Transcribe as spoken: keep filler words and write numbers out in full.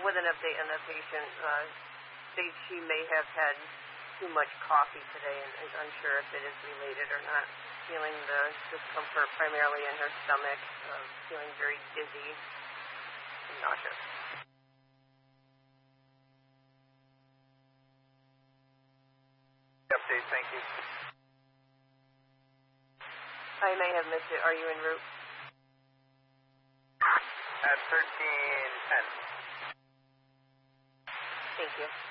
with an update on the patient, uh, states she may have had too much coffee today and is unsure if it is related or not. Feeling the discomfort primarily in her stomach, uh, feeling very dizzy and nauseous. Update, thank you. I may have missed it. Are you en route? At thirteen ten. Thank you.